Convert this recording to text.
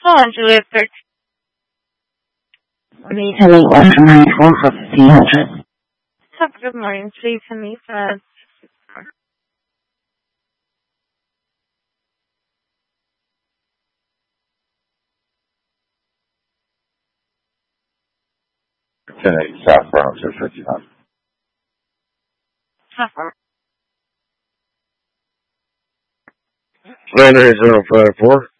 Hello, Juliet 13. Hello, 194 for 1500. Good morning, please, Anissa. South Bronx, 59. Suffer. 98054.